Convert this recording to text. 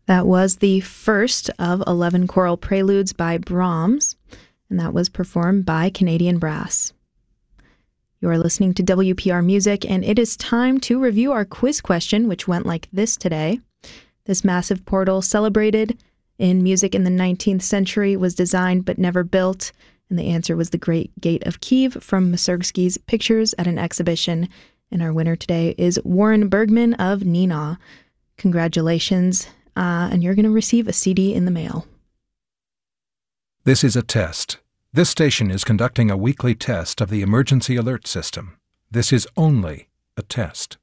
That was the first of 11 choral preludes by Brahms, and that was performed by Canadian Brass. You are listening to WPR Music, and it is time to review our quiz question, which went like this today. This massive portal celebrated in music in the 19th century was designed but never built, and the answer was the Great Gate of Kiev from Mussorgsky's Pictures at an Exhibition. And our winner today is Warren Bergman of Neenah. Congratulations, and you're going to receive a CD in the mail. This is a test. This station is conducting a weekly test of the emergency alert system. This is only a test.